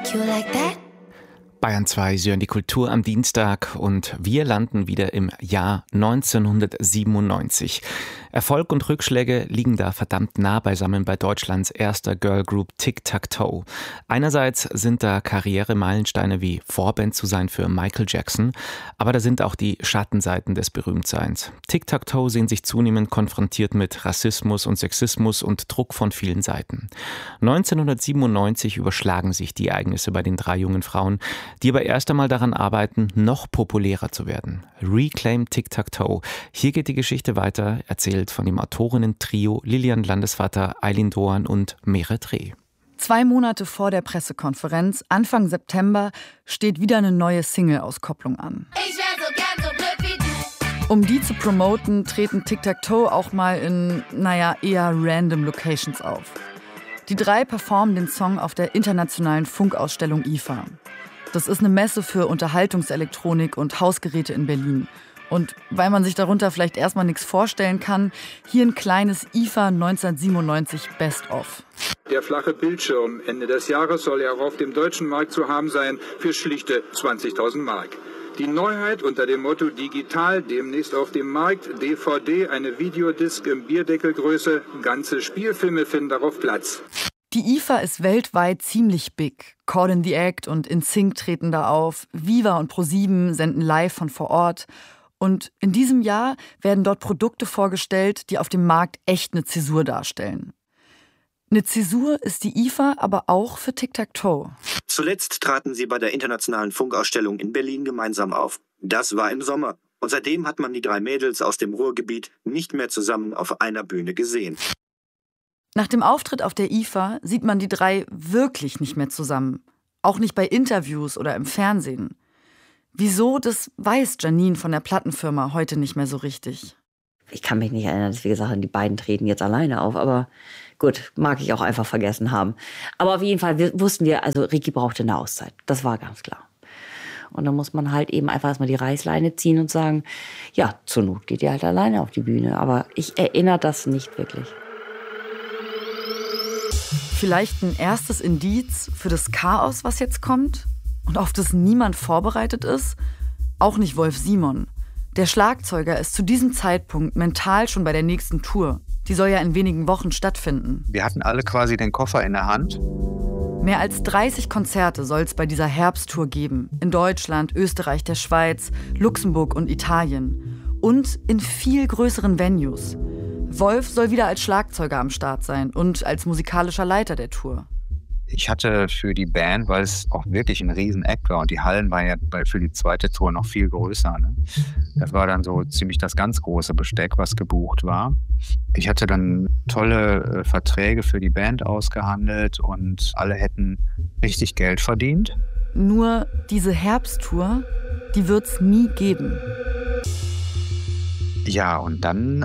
You like that? Bayern 2, Sie hören die Kultur am Dienstag und wir landen wieder im Jahr 1997. Erfolg und Rückschläge liegen da verdammt nah beisammen bei Deutschlands erster Girlgroup Tic Tac Toe. Einerseits sind da Karrieremeilensteine wie Vorband zu sein für Michael Jackson, aber da sind auch die Schattenseiten des Berühmtseins. Tic Tac Toe sehen sich zunehmend konfrontiert mit Rassismus und Sexismus und Druck von vielen Seiten. 1997 überschlagen sich die Ereignisse bei den drei jungen Frauen, die aber erst einmal daran arbeiten, noch populärer zu werden. Reclaim Tic Tac Toe. Hier geht die Geschichte weiter, erzählt von dem Autorinnen-Trio Lilian Landesvater, Eileen Doan und Meret Reh. 2 Monate vor der Pressekonferenz, Anfang September, steht wieder eine neue Single-Auskopplung an. Um die zu promoten, treten Tic Tac Toe auch mal in, eher random Locations auf. Die drei performen den Song auf der internationalen Funkausstellung IFA. Das ist eine Messe für Unterhaltungselektronik und Hausgeräte in Berlin. Und weil man sich darunter vielleicht erstmal nichts vorstellen kann, hier ein kleines IFA 1997 Best-of. Der flache Bildschirm Ende des Jahres soll ja auch auf dem deutschen Markt zu haben sein für schlichte 20.000 Mark. Die Neuheit unter dem Motto Digital, demnächst auf dem Markt, DVD, eine Videodisc in Bierdeckelgröße, ganze Spielfilme finden darauf Platz. Die IFA ist weltweit ziemlich big. Caught in the Act und InSync treten da auf. Viva und ProSieben senden live von vor Ort. Und in diesem Jahr werden dort Produkte vorgestellt, die auf dem Markt echt eine Zäsur darstellen. Eine Zäsur ist die IFA aber auch für Tic Tac Toe. Zuletzt traten sie bei der internationalen Funkausstellung in Berlin gemeinsam auf. Das war im Sommer. Und seitdem hat man die drei Mädels aus dem Ruhrgebiet nicht mehr zusammen auf einer Bühne gesehen. Nach dem Auftritt auf der IFA sieht man die drei wirklich nicht mehr zusammen. Auch nicht bei Interviews oder im Fernsehen. Wieso, das weiß Janine von der Plattenfirma heute nicht mehr so richtig. Ich kann mich nicht erinnern, dass wir gesagt haben, die beiden treten jetzt alleine auf. Aber gut, mag ich auch einfach vergessen haben. Aber auf jeden Fall wussten wir, also Ricky brauchte eine Auszeit. Das war ganz klar. Und dann muss man halt eben einfach erstmal die Reißleine ziehen und sagen, ja, zur Not geht ihr halt alleine auf die Bühne. Aber ich erinnere das nicht wirklich. Vielleicht ein erstes Indiz für das Chaos, was jetzt kommt und auf das niemand vorbereitet ist? Auch nicht Wolf Simon. Der Schlagzeuger ist zu diesem Zeitpunkt mental schon bei der nächsten Tour. Die soll ja in wenigen Wochen stattfinden. Wir hatten alle quasi den Koffer in der Hand. Mehr als 30 Konzerte soll es bei dieser Herbsttour geben. In Deutschland, Österreich, der Schweiz, Luxemburg und Italien. Und in viel größeren Venues. Wolf soll wieder als Schlagzeuger am Start sein und als musikalischer Leiter der Tour. Ich hatte für die Band, weil es auch wirklich ein Riesen-Act war und die Hallen waren ja für die zweite Tour noch viel größer. Ne? Das war dann so ziemlich das ganz große Besteck, was gebucht war. Ich hatte dann tolle Verträge für die Band ausgehandelt und alle hätten richtig Geld verdient. Nur diese Herbsttour, die wird's nie geben. Ja, und dann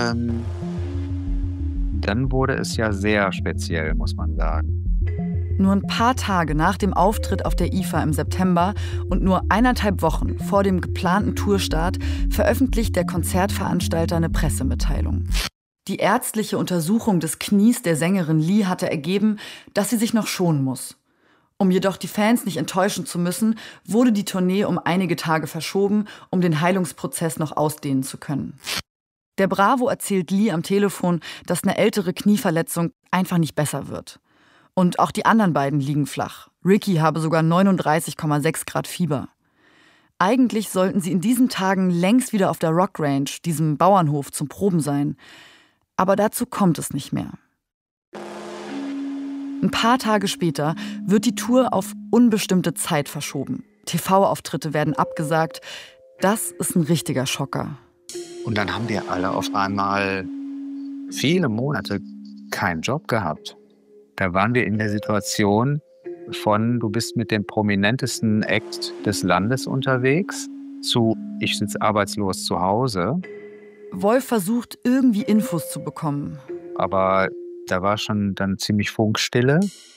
wurde es ja sehr speziell, muss man sagen. Nur ein paar Tage nach dem Auftritt auf der IFA im September und nur 1,5 Wochen vor dem geplanten Tourstart veröffentlicht der Konzertveranstalter eine Pressemitteilung. Die ärztliche Untersuchung des Knies der Sängerin Lee hatte ergeben, dass sie sich noch schonen muss. Um jedoch die Fans nicht enttäuschen zu müssen, wurde die Tournee um einige Tage verschoben, um den Heilungsprozess noch ausdehnen zu können. Der Bravo erzählt Lee am Telefon, dass eine ältere Knieverletzung einfach nicht besser wird. Und auch die anderen beiden liegen flach. Ricky habe sogar 39,6 Grad Fieber. Eigentlich sollten sie in diesen Tagen längst wieder auf der Rock Range, diesem Bauernhof, zum Proben sein. Aber dazu kommt es nicht mehr. Ein paar Tage später wird die Tour auf unbestimmte Zeit verschoben. TV-Auftritte werden abgesagt. Das ist ein richtiger Schocker. Und dann haben wir alle auf einmal viele Monate keinen Job gehabt. Da waren wir in der Situation von, du bist mit dem prominentesten Act des Landes unterwegs, zu, ich sitze arbeitslos zu Hause. Wolf versucht, irgendwie Infos zu bekommen. Aber da war schon dann ziemlich Funkstille.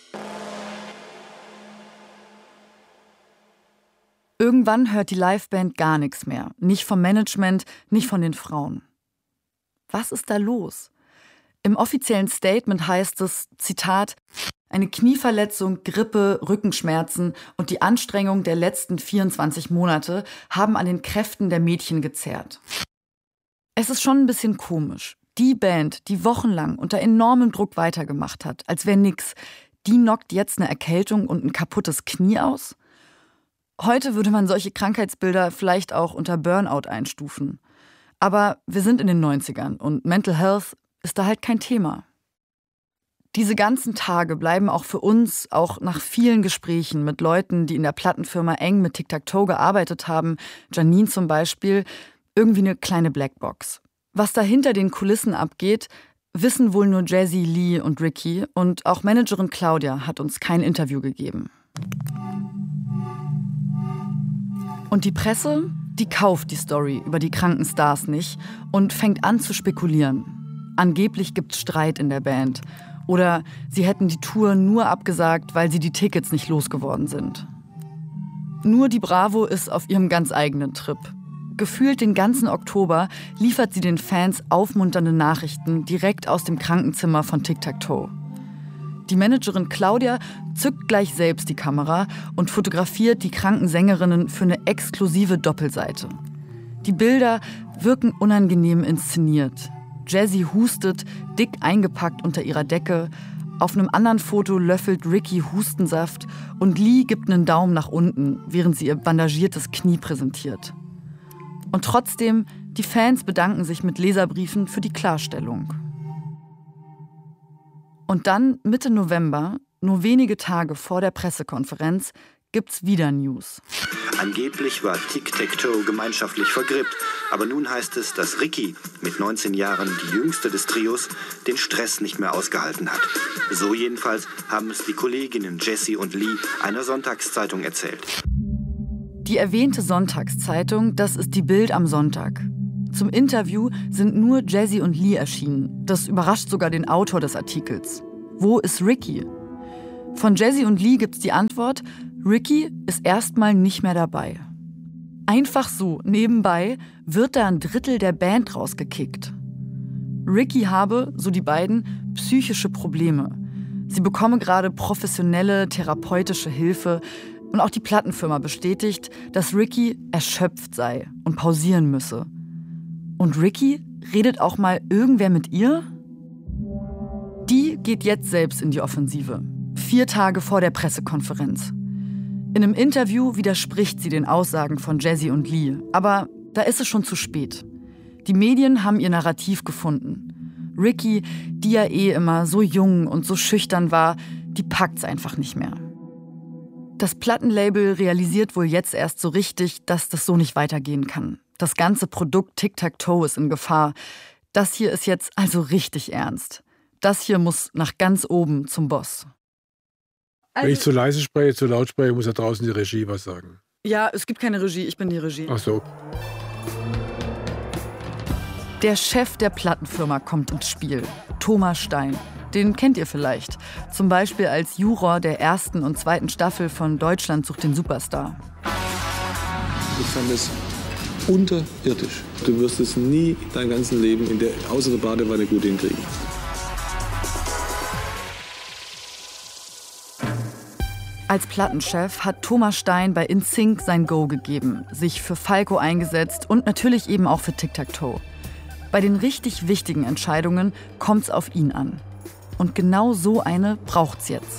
Irgendwann hört die Liveband gar nichts mehr. Nicht vom Management, nicht von den Frauen. Was ist da los? Im offiziellen Statement heißt es, Zitat, eine Knieverletzung, Grippe, Rückenschmerzen und die Anstrengung der letzten 24 Monate haben an den Kräften der Mädchen gezerrt. Es ist schon ein bisschen komisch. Die Band, die wochenlang unter enormem Druck weitergemacht hat, als wäre nix, die knockt jetzt eine Erkältung und ein kaputtes Knie aus? Heute würde man solche Krankheitsbilder vielleicht auch unter Burnout einstufen. Aber wir sind in den 90ern und Mental Health ist da halt kein Thema. Diese ganzen Tage bleiben auch für uns, auch nach vielen Gesprächen mit Leuten, die in der Plattenfirma eng mit Tic Tac Toe gearbeitet haben, Janine zum Beispiel, irgendwie eine kleine Blackbox. Was da hinter den Kulissen abgeht, wissen wohl nur Jessie, Lee und Ricky, und auch Managerin Claudia hat uns kein Interview gegeben. Und die Presse, die kauft die Story über die kranken Stars nicht und fängt an zu spekulieren. Angeblich gibt's Streit in der Band. Oder sie hätten die Tour nur abgesagt, weil sie die Tickets nicht losgeworden sind. Nur die Bravo ist auf ihrem ganz eigenen Trip. Gefühlt den ganzen Oktober liefert sie den Fans aufmunternde Nachrichten direkt aus dem Krankenzimmer von Tic Tac Toe. Die Managerin Claudia zückt gleich selbst die Kamera und fotografiert die kranken Sängerinnen für eine exklusive Doppelseite. Die Bilder wirken unangenehm inszeniert. Jessie hustet, dick eingepackt unter ihrer Decke. Auf einem anderen Foto löffelt Ricky Hustensaft und Lee gibt einen Daumen nach unten, während sie ihr bandagiertes Knie präsentiert. Und trotzdem, die Fans bedanken sich mit Leserbriefen für die Klarstellung. Und dann, Mitte November, nur wenige Tage vor der Pressekonferenz, gibt's wieder News. Angeblich war Tic Tac Toe gemeinschaftlich vergrippt. Aber nun heißt es, dass Ricky, mit 19 Jahren die jüngste des Trios, den Stress nicht mehr ausgehalten hat. So jedenfalls haben es die Kolleginnen Jessie und Lee einer Sonntagszeitung erzählt. Die erwähnte Sonntagszeitung, das ist die Bild am Sonntag. Zum Interview sind nur Jessie und Lee erschienen. Das überrascht sogar den Autor des Artikels. Wo ist Ricky? Von Jessie und Lee gibt's die Antwort, Ricky ist erstmal nicht mehr dabei. Einfach so, nebenbei, wird da ein Drittel der Band rausgekickt. Ricky habe, so die beiden, psychische Probleme. Sie bekomme gerade professionelle, therapeutische Hilfe. Und auch die Plattenfirma bestätigt, dass Ricky erschöpft sei und pausieren müsse. Und Ricky redet auch mal irgendwer mit ihr? Die geht jetzt selbst in die Offensive. 4 Tage vor der Pressekonferenz. In einem Interview widerspricht sie den Aussagen von Jessie und Lee. Aber da ist es schon zu spät. Die Medien haben ihr Narrativ gefunden. Ricky, die ja immer so jung und so schüchtern war, die packt's einfach nicht mehr. Das Plattenlabel realisiert wohl jetzt erst so richtig, dass das so nicht weitergehen kann. Das ganze Produkt Tic Tac Toe ist in Gefahr. Das hier ist jetzt also richtig ernst. Das hier muss nach ganz oben zum Boss. Wenn ich zu leise spreche, zu laut spreche, muss ja draußen die Regie was sagen. Ja, es gibt keine Regie, ich bin die Regie. Ach so. Der Chef der Plattenfirma kommt ins Spiel, Thomas Stein. Den kennt ihr vielleicht. Zum Beispiel als Juror der 1. und 2. Staffel von Deutschland sucht den Superstar. Ich fand es unterirdisch. Du wirst es nie dein ganzes Leben außer der Badewanne gut hinkriegen. Als Plattenchef hat Thomas Stein bei InSync sein Go gegeben, sich für Falco eingesetzt und natürlich eben auch für Tic Tac Toe. Bei den richtig wichtigen Entscheidungen kommt's auf ihn an. Und genau so eine braucht's jetzt.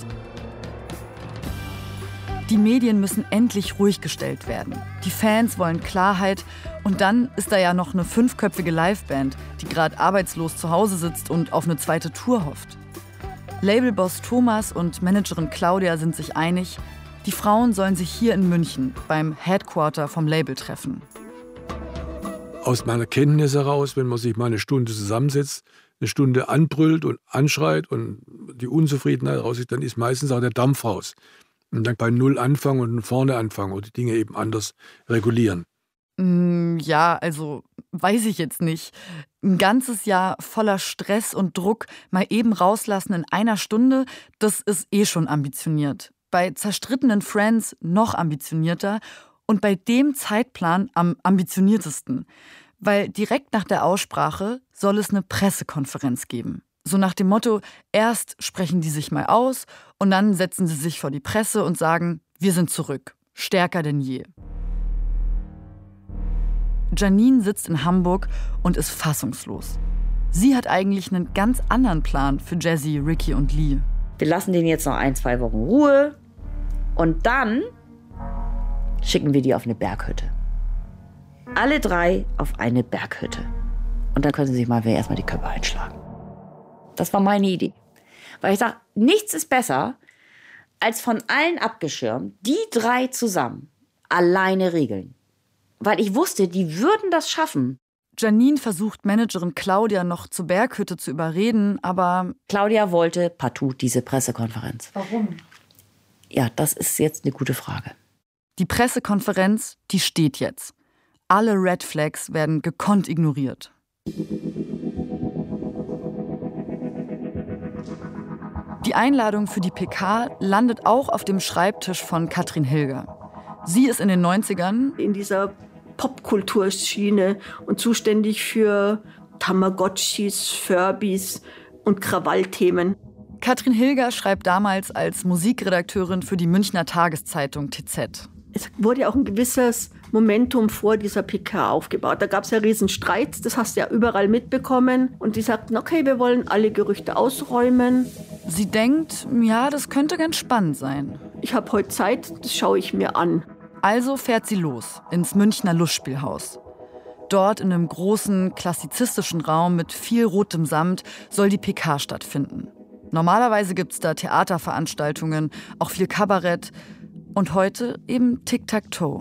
Die Medien müssen endlich ruhig gestellt werden. Die Fans wollen Klarheit. Und dann ist da ja noch eine 5-köpfige Liveband, die gerade arbeitslos zu Hause sitzt und auf eine zweite Tour hofft. Labelboss Thomas und Managerin Claudia sind sich einig, die Frauen sollen sich hier in München beim Headquarter vom Label treffen. Aus meiner Kenntnis heraus, wenn man sich mal eine Stunde zusammensetzt, eine Stunde anbrüllt und anschreit und die Unzufriedenheit raussieht, dann ist meistens auch der Dampf raus. Und dann bei Null anfangen und vorne anfangen oder die Dinge eben anders regulieren. Ja, also weiß ich jetzt nicht. Ein ganzes Jahr voller Stress und Druck mal eben rauslassen in einer Stunde, das ist schon ambitioniert. Bei zerstrittenen Friends noch ambitionierter und bei dem Zeitplan am ambitioniertesten. Weil direkt nach der Aussprache soll es eine Pressekonferenz geben. So nach dem Motto, erst sprechen die sich mal aus und dann setzen sie sich vor die Presse und sagen, wir sind zurück, stärker denn je. Janine sitzt in Hamburg und ist fassungslos. Sie hat eigentlich einen ganz anderen Plan für Jessie, Ricky und Lee. Wir lassen denen jetzt noch 1-2 Wochen Ruhe und dann schicken wir die auf eine Berghütte. Alle 3 auf eine Berghütte. Und dann können sie sich mal erstmal die Köpfe einschlagen. Das war meine Idee. Weil ich sage, nichts ist besser, als von allen abgeschirmt, die 3 zusammen alleine regeln. Weil ich wusste, die würden das schaffen. Janine versucht Managerin Claudia noch zur Berghütte zu überreden, aber Claudia wollte partout diese Pressekonferenz. Warum? Ja, das ist jetzt eine gute Frage. Die Pressekonferenz, die steht jetzt. Alle Red Flags werden gekonnt ignoriert. Die Einladung für die PK landet auch auf dem Schreibtisch von Katrin Hilger. Sie ist in den 90ern in dieser Popkulturschiene und zuständig für Tamagotchis, Furbies und Krawallthemen. Katrin Hilger schreibt damals als Musikredakteurin für die Münchner Tageszeitung TZ. Es wurde ja auch ein gewisses Momentum vor dieser PK aufgebaut. Da gab es ja riesen Streits, das hast du ja überall mitbekommen. Und die sagten, okay, wir wollen alle Gerüchte ausräumen. Sie denkt, ja, das könnte ganz spannend sein. Ich habe heute Zeit, das schaue ich mir an. Also fährt sie los ins Münchner Lustspielhaus. Dort in einem großen, klassizistischen Raum mit viel rotem Samt soll die PK stattfinden. Normalerweise gibt es da Theaterveranstaltungen, auch viel Kabarett und heute eben Tic-Tac-Toe.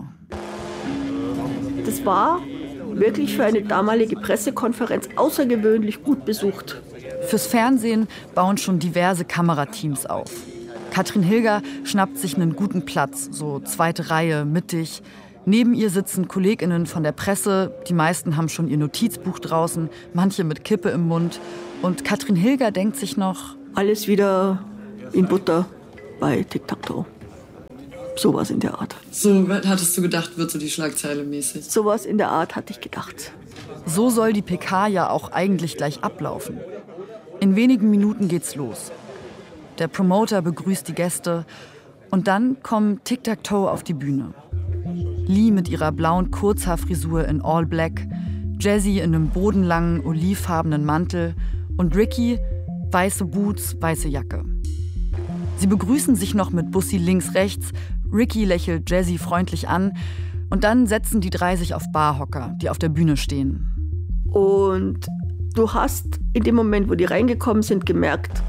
Das war wirklich für eine damalige Pressekonferenz außergewöhnlich gut besucht. Fürs Fernsehen bauen schon diverse Kamerateams auf. Katrin Hilger schnappt sich einen guten Platz, so 2. Reihe, mittig. Neben ihr sitzen KollegInnen von der Presse. Die meisten haben schon ihr Notizbuch draußen, manche mit Kippe im Mund. Und Katrin Hilger denkt sich noch, alles wieder in Butter bei Tic-Tac-Toe. Sowas in der Art. So hattest du gedacht, wird so die Schlagzeile mäßig? Sowas in der Art hatte ich gedacht. So soll die PK ja auch eigentlich gleich ablaufen. In wenigen Minuten geht's los. Der Promoter begrüßt die Gäste und dann kommen Tic-Tac-Toe auf die Bühne. Lee mit ihrer blauen Kurzhaarfrisur in All Black, Jessie in einem bodenlangen, olivfarbenen Mantel und Ricky weiße Boots, weiße Jacke. Sie begrüßen sich noch mit Bussi links, rechts. Ricky lächelt Jessie freundlich an und dann setzen die 3 sich auf Barhocker, die auf der Bühne stehen. Und du hast in dem Moment, wo die reingekommen sind, gemerkt,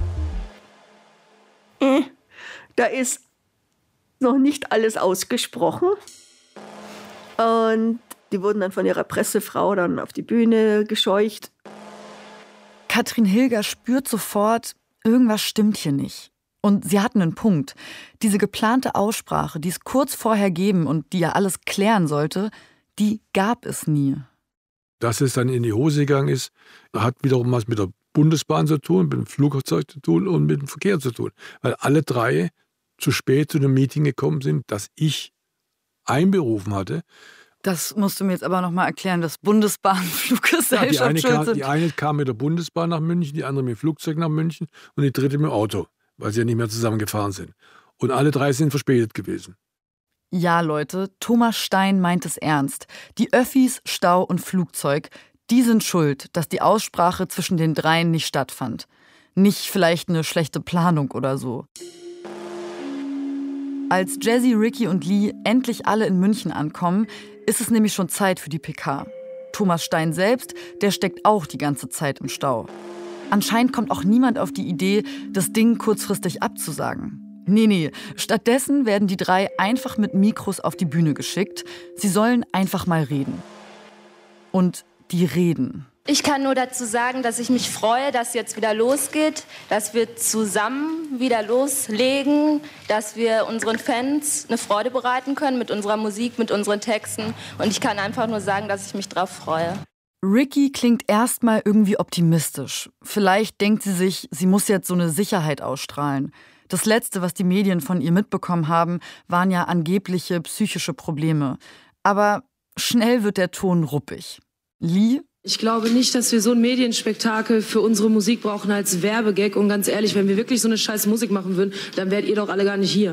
da ist noch nicht alles ausgesprochen. Und die wurden dann von ihrer Pressefrau dann auf die Bühne gescheucht. Katrin Hilger spürt sofort, irgendwas stimmt hier nicht. Und sie hatten einen Punkt. Diese geplante Aussprache, die es kurz vorher geben und die ja alles klären sollte, die gab es nie. Dass es dann in die Hose gegangen ist, hat wiederum was mit der Bundesbahn zu tun, mit dem Flugzeug zu tun und mit dem Verkehr zu tun. Weil alle 3 zu spät zu einem Meeting gekommen sind, das ich einberufen hatte. Das musst du mir jetzt aber noch mal erklären, dass Bundesbahn, Fluggesellschaft schuld sind. Die eine kam mit der Bundesbahn nach München, die andere mit dem Flugzeug nach München und die dritte mit dem Auto, weil sie ja nicht mehr zusammengefahren sind. Und alle 3 sind verspätet gewesen. Ja, Leute, Thomas Stein meint es ernst. Die Öffis, Stau und Flugzeug, die sind schuld, dass die Aussprache zwischen den 3 nicht stattfand. Nicht vielleicht eine schlechte Planung oder so. Als Jessie, Ricky und Lee endlich alle in München ankommen, ist es nämlich schon Zeit für die PK. Thomas Stein selbst, der steckt auch die ganze Zeit im Stau. Anscheinend kommt auch niemand auf die Idee, das Ding kurzfristig abzusagen. Nee, stattdessen werden die 3 einfach mit Mikros auf die Bühne geschickt. Sie sollen einfach mal reden. Und die reden. Ich kann nur dazu sagen, dass ich mich freue, dass es jetzt wieder losgeht, dass wir zusammen wieder loslegen, dass wir unseren Fans eine Freude bereiten können mit unserer Musik, mit unseren Texten. Und ich kann einfach nur sagen, dass ich mich drauf freue. Ricky klingt erstmal irgendwie optimistisch. Vielleicht denkt sie sich, sie muss jetzt so eine Sicherheit ausstrahlen. Das Letzte, was die Medien von ihr mitbekommen haben, waren ja angebliche psychische Probleme. Aber schnell wird der Ton ruppig. Lee Ich glaube nicht, dass wir so ein Medienspektakel für unsere Musik brauchen als Werbegag. Und ganz ehrlich, wenn wir wirklich so eine scheiß Musik machen würden, dann wärt ihr doch alle gar nicht hier.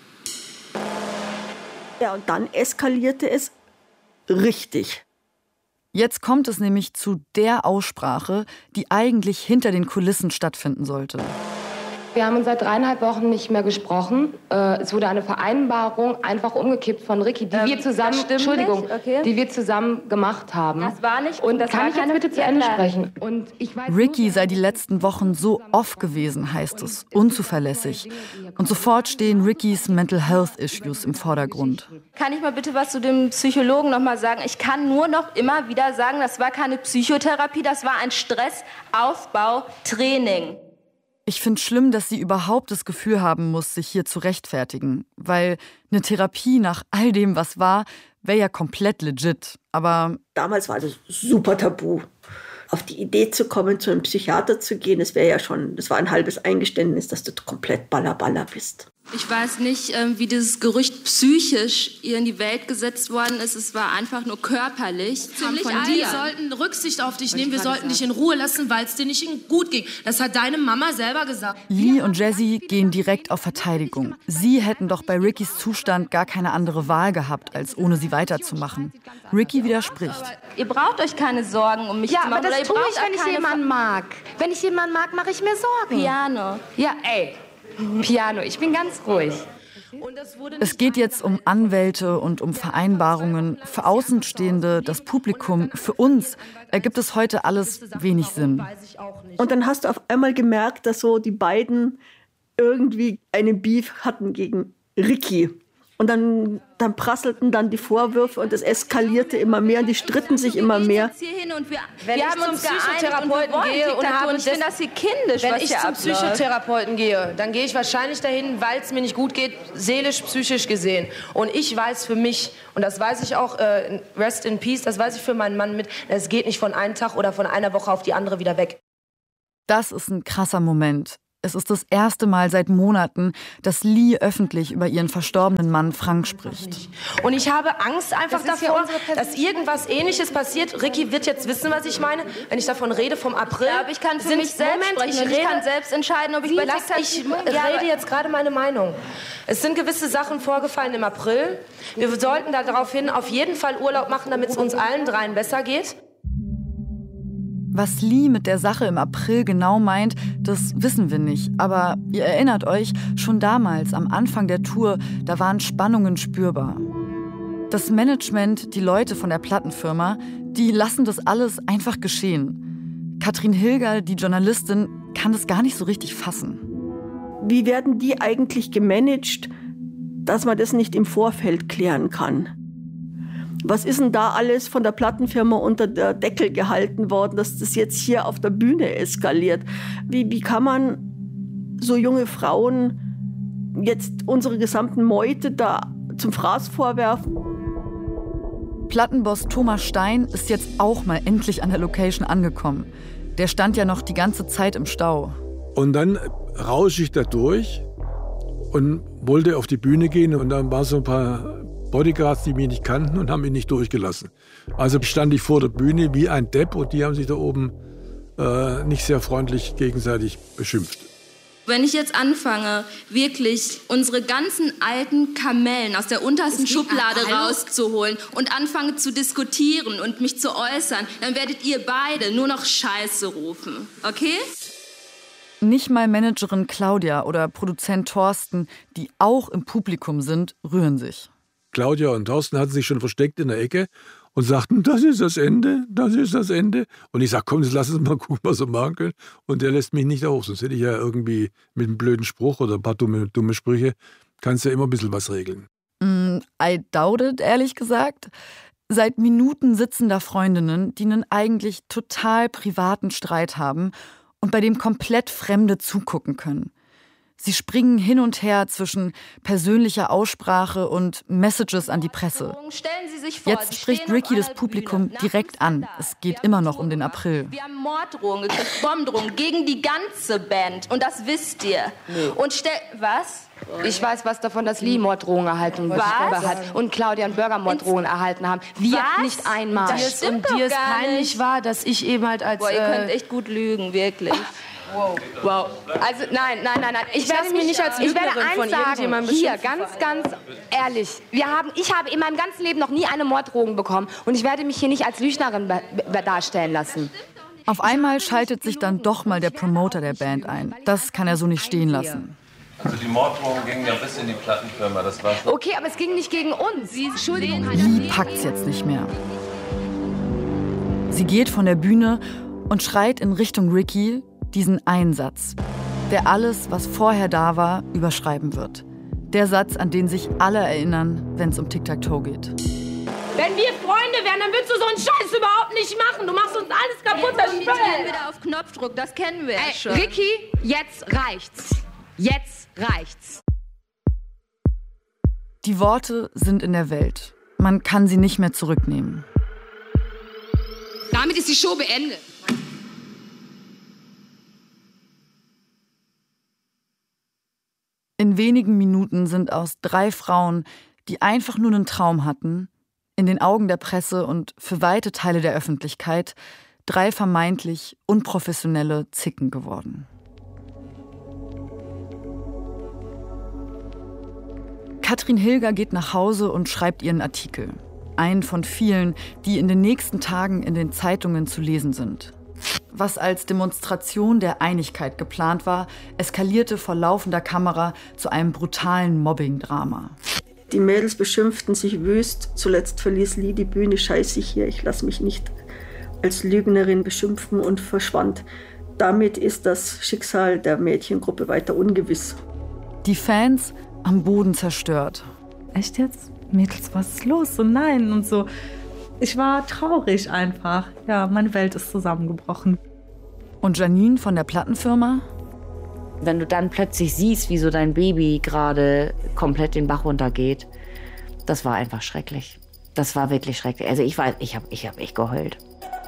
Ja, und dann eskalierte es richtig. Jetzt kommt es nämlich zu der Aussprache, die eigentlich hinter den Kulissen stattfinden sollte. Wir haben uns seit 3,5 Wochen nicht mehr gesprochen. Es wurde eine Vereinbarung einfach umgekippt von Ricky, die wir zusammen, die wir zusammen gemacht haben. Das war nicht. Und das kann ich jetzt bitte zu Ende sprechen. Und ich weiß Ricky sei die letzten Wochen so off gewesen, heißt es, unzuverlässig. Und sofort stehen Rickys Mental Health Issues im Vordergrund. Kann ich mal bitte was zu dem Psychologen noch mal sagen? Ich kann nur noch immer wieder sagen, das war keine Psychotherapie, das war ein Stressaufbautraining. Ich finde schlimm, dass sie überhaupt das Gefühl haben muss, sich hier zu rechtfertigen. Weil eine Therapie nach all dem, was war, wäre ja komplett legit. Aber damals war das super tabu. Auf die Idee zu kommen, zu einem Psychiater zu gehen, das war ein halbes Eingeständnis, dass du komplett Balla bist. Ich weiß nicht, wie dieses Gerücht psychisch ihr in die Welt gesetzt worden ist. Es war einfach nur körperlich. Wir sollten Rücksicht auf dich nehmen. Wir sollten dich in Ruhe lassen, weil es dir nicht gut ging. Das hat deine Mama selber gesagt. Lee und Jessie gehen direkt auf Verteidigung. Sie hätten doch bei Rickys Zustand gar keine andere Wahl gehabt, als ohne sie weiterzumachen. Ricky widerspricht. Ihr braucht euch keine Sorgen um mich zu machen. Ja, aber das tue ich, wenn ich jemanden mag. Wenn ich jemanden mag, mache ich mir Sorgen. Piano. Ja, Piano, ich bin ganz ruhig. Es geht jetzt um Anwälte und um Vereinbarungen. Für Außenstehende, das Publikum, für uns ergibt es heute alles wenig Sinn. Und dann hast du auf einmal gemerkt, dass so die beiden irgendwie einen Beef hatten gegen Ricky. Und dann prasselten dann die Vorwürfe und es eskalierte immer mehr und die stritten sich immer mehr. Wenn ich zum Psychotherapeuten gehe und ich finde das hier kindisch, wenn ich zum Psychotherapeuten gehe, dann gehe ich wahrscheinlich dahin, weil es mir nicht gut geht, seelisch, psychisch gesehen. Und ich weiß für mich, und das weiß ich auch, rest in peace, das weiß ich für meinen Mann mit, es geht nicht von einem Tag oder von einer Woche auf die andere wieder weg. Das ist ein krasser Moment. Es ist das erste Mal seit Monaten, dass Lee öffentlich über ihren verstorbenen Mann Frank spricht. Und ich habe Angst einfach davor, dass irgendwas Ähnliches passiert. Ricky wird jetzt wissen, was ich meine, wenn ich davon rede, vom April. Ja, aber ich kann für mich selbst sprechen. Ich kann selbst entscheiden, ob ich bei Ich rede jetzt gerade meine Meinung. Es sind gewisse Sachen vorgefallen im April. Wir sollten daraufhin auf jeden Fall Urlaub machen, damit es uns allen dreien besser geht. Was Lee mit der Sache im April genau meint, das wissen wir nicht. Aber ihr erinnert euch, schon damals, am Anfang der Tour, da waren Spannungen spürbar. Das Management, die Leute von der Plattenfirma, die lassen das alles einfach geschehen. Katrin Hilger, die Journalistin, kann das gar nicht so richtig fassen. Wie werden die eigentlich gemanagt, dass man das nicht im Vorfeld klären kann? Was ist denn da alles von der Plattenfirma unter der Deckel gehalten worden, dass das jetzt hier auf der Bühne eskaliert? Wie kann man so junge Frauen jetzt unsere gesamten Meute da zum Fraß vorwerfen? Plattenboss Thomas Stein ist jetzt auch mal endlich an der Location angekommen. Der stand ja noch die ganze Zeit im Stau. Und dann rausche ich da durch und wollte auf die Bühne gehen und dann waren so ein paar Bodyguards, die mich nicht kannten und haben mich nicht durchgelassen. Also stand ich vor der Bühne wie ein Depp und die haben sich da oben nicht sehr freundlich gegenseitig beschimpft. Wenn ich jetzt anfange, wirklich unsere ganzen alten Kamellen aus der untersten Schublade rauszuholen und anfange zu diskutieren und mich zu äußern, dann werdet ihr beide nur noch Scheiße rufen, okay? Nicht mal Managerin Claudia oder Produzent Thorsten, die auch im Publikum sind, rühren sich. Claudia und Thorsten hatten sich schon versteckt in der Ecke und sagten, das ist das Ende, das ist das Ende. Und ich sag, komm, jetzt lass uns mal gucken, was wir machen können. Und der lässt mich nicht auf, sonst hätte ich ja irgendwie mit einem blöden Spruch oder ein paar dumme Sprüche, kannst ja immer ein bisschen was regeln. I doubt it, ehrlich gesagt. Seit Minuten sitzen da Freundinnen, die einen eigentlich total privaten Streit haben und bei dem komplett Fremde zugucken können. Sie springen hin und her zwischen persönlicher Aussprache und Messages an die Presse. Jetzt spricht Ricky das Publikum direkt an. Es geht immer noch um den April. Wir haben Morddrohungen gekriegt, Bombendrohungen gegen die ganze Band. Und das wisst ihr. Nee. Und was? Ich weiß was davon, dass Lee Morddrohungen erhalten hat und Claudia und Burger Morddrohungen erhalten haben. Wir nicht einmal. Und dir es peinlich war, dass ich eben halt als... Boah, ihr könnt echt gut lügen, wirklich. Wow. Also nein. Ich werde mich nicht als Lügnerin von irgendjemandem beschimpfen. Hier, ganz ehrlich. Ich habe in meinem ganzen Leben noch nie eine Morddrohung bekommen und ich werde mich hier nicht als Lügnerin darstellen lassen. Auf einmal schaltet sich dann doch mal der Promoter der Band ein. Das kann er so nicht stehen lassen. Also die Morddrohung ging ja bis in die Plattenfirma, das war schon... Okay, aber es ging nicht gegen uns. Entschuldigung. Lee packt's jetzt nicht mehr. Sie geht von der Bühne und schreit in Richtung Ricky diesen Einsatz, der alles, was vorher da war, überschreiben wird. Der Satz, an den sich alle erinnern, wenn es um Tic-Tac-Toe geht. Wenn wir Freunde wären, dann würdest du so einen Scheiß überhaupt nicht machen. Du machst uns alles kaputt. Wir gehen wieder auf Knopfdruck, das kennen wir ja schon. Ricky, jetzt reicht's. Jetzt reicht's. Die Worte sind in der Welt. Man kann sie nicht mehr zurücknehmen. Damit ist die Show beendet. In wenigen Minuten sind aus 3 Frauen, die einfach nur einen Traum hatten, in den Augen der Presse und für weite Teile der Öffentlichkeit 3 vermeintlich unprofessionelle Zicken geworden. Katrin Hilger geht nach Hause und schreibt ihren Artikel. Einen von vielen, die in den nächsten Tagen in den Zeitungen zu lesen sind. Was als Demonstration der Einigkeit geplant war, eskalierte vor laufender Kamera zu einem brutalen Mobbing-Drama. Die Mädels beschimpften sich wüst. Zuletzt verließ Lee die Bühne. Scheiße hier, ich lasse mich nicht als Lügnerin beschimpfen und verschwand. Damit ist das Schicksal der Mädchengruppe weiter ungewiss. Die Fans am Boden zerstört. Echt jetzt? Mädels, was ist los? Und nein und so. Ich war traurig einfach. Ja, meine Welt ist zusammengebrochen. Und Janine von der Plattenfirma? Wenn du dann plötzlich siehst, wie so dein Baby gerade komplett den Bach runtergeht, das war einfach schrecklich. Das war wirklich schrecklich. Also ich hab echt geheult.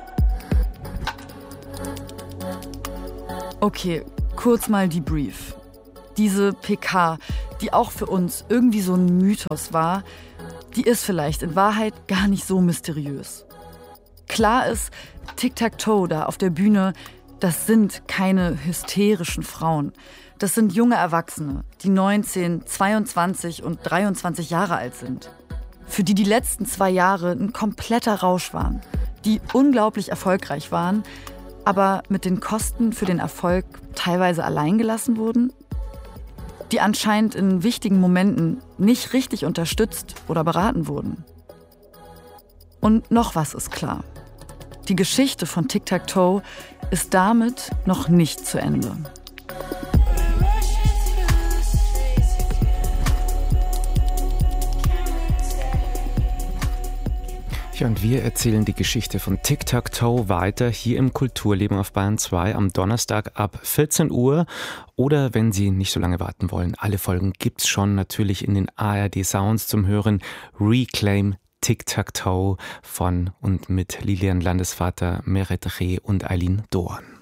Okay, kurz mal Debrief. Diese PK, die auch für uns irgendwie so ein Mythos war, die ist vielleicht in Wahrheit gar nicht so mysteriös. Klar ist, Tic-Tac-Toe da auf der Bühne, das sind keine hysterischen Frauen. Das sind junge Erwachsene, die 19, 22 und 23 Jahre alt sind. Für die letzten 2 Jahre ein kompletter Rausch waren. Die unglaublich erfolgreich waren, aber mit den Kosten für den Erfolg teilweise alleingelassen wurden. Die anscheinend in wichtigen Momenten nicht richtig unterstützt oder beraten wurden. Und noch was ist klar. Die Geschichte von Tic-Tac-Toe ist damit noch nicht zu Ende. Ja, und wir erzählen die Geschichte von Tic-Tac-Toe weiter hier im Kulturleben auf Bayern 2 am Donnerstag ab 14 Uhr. Oder wenn Sie nicht so lange warten wollen, alle Folgen gibt's schon natürlich in den ARD Sounds zum Hören. Reclaim Tic-Tac-Toe von und mit Lilian Landesvater, Meret Reh und Eileen Dorn.